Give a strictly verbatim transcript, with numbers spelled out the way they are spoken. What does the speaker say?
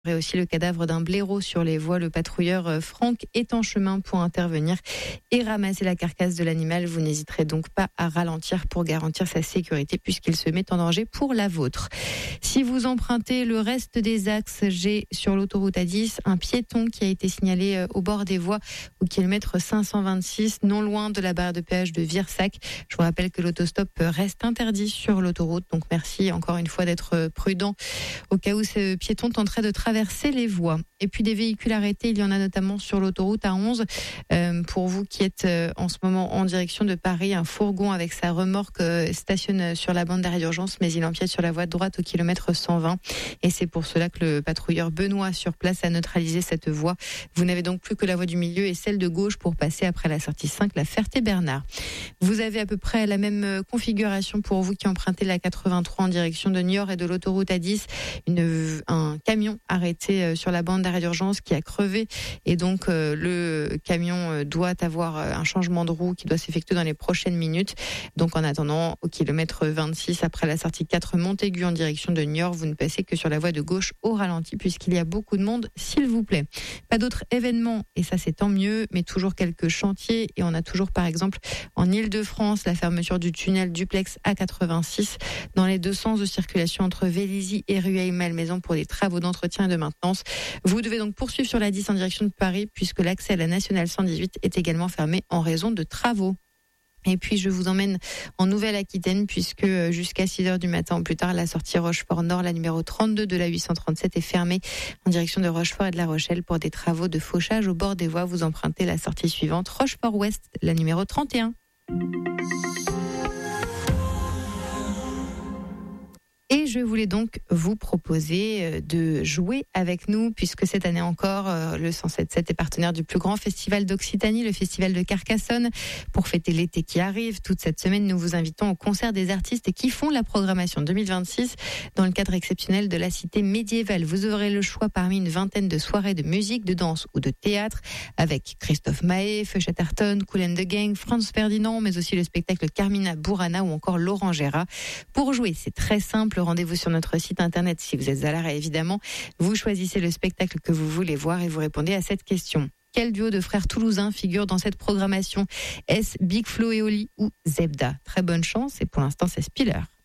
Et aussi le cadavre d'un blaireau sur les voies. Le patrouilleur Franck est en chemin pour intervenir et ramasser la carcasse de l'animal. Vous n'hésiterez donc pas à ralentir pour garantir sa sécurité puisqu'il se met en danger pour la vôtre. Si vous empruntez le reste des axes G sur l'autoroute A dix, un piéton qui a été signalé au bord des voies au kilomètre cinq cent vingt-six, non loin de la barre de péage de Virsac. Je vous rappelle que l'autostop reste interdit sur l'autoroute. Donc merci encore une fois d'être prudent au cas où ce piéton tenterait de traverser traverser les voies. Et puis des véhicules arrêtés, il y en a notamment sur l'autoroute A onze. Euh, pour vous qui êtes euh, en ce moment en direction de Paris, un fourgon avec sa remorque euh, stationne sur la bande d'arrêt d'urgence, mais il empiète sur la voie de droite au kilomètre cent vingt. Et c'est pour cela que le patrouilleur Benoît sur place a neutralisé cette voie. Vous n'avez donc plus que la voie du milieu et celle de gauche pour passer après la sortie cinq, la Ferté-Bernard. Vous avez à peu près la même configuration pour vous qui empruntez la quatre-vingt-trois en direction de Niort et de l'autoroute A dix. Une, un camion arrêté sur la bande d'arrêt d'urgence qui a crevé et donc euh, le camion doit avoir un changement de roue qui doit s'effectuer dans les prochaines minutes. Donc en attendant, au kilomètre vingt-six, après la sortie quatre Montaigu en direction de Niort, vous ne passez que sur la voie de gauche au ralenti puisqu'il y a beaucoup de monde, s'il vous plaît. Pas d'autres événements et ça c'est tant mieux, mais toujours quelques chantiers et on a toujours par exemple en Île-de-France la fermeture du tunnel duplex A quatre-vingt-six dans les deux sens de circulation entre Vélizy et Rueil-Malmaison pour des travaux d'entretien et de maintenance. Vous devez donc poursuivre sur la dix en direction de Paris puisque l'accès à la nationale cent dix-huit est également fermé en raison de travaux. Et puis je vous emmène en Nouvelle-Aquitaine puisque jusqu'à six heures du matin ou plus tard, la sortie Rochefort-Nord, la numéro trente-deux de la huit cent trente-sept est fermée en direction de Rochefort et de La Rochelle pour des travaux de fauchage au bord des voies. Vous empruntez la sortie suivante, Rochefort-Ouest, la numéro trente et un. Et je voulais donc vous proposer de jouer avec nous, puisque cette année encore, le cent sept sept est partenaire du plus grand festival d'Occitanie, le festival de Carcassonne. Pour fêter l'été qui arrive, toute cette semaine, nous vous invitons au concert des artistes qui font la programmation deux mille vingt-six dans le cadre exceptionnel de la cité médiévale. Vous aurez le choix parmi une vingtaine de soirées de musique, de danse ou de théâtre, avec Christophe Maé, Feu Chatterton, Kool and the Gang, Franz Ferdinand, mais aussi le spectacle Carmina Burana ou encore Laurent Gérard. Pour jouer, c'est très simple. Rendez-vous sur notre site internet si vous êtes à l'arrêt, évidemment. Vous choisissez le spectacle que vous voulez voir et vous répondez à cette question. Quel duo de frères toulousains figure dans cette programmation? Est-ce Big Flo et Oli ou Zebda? Très bonne chance et pour l'instant c'est Spiller.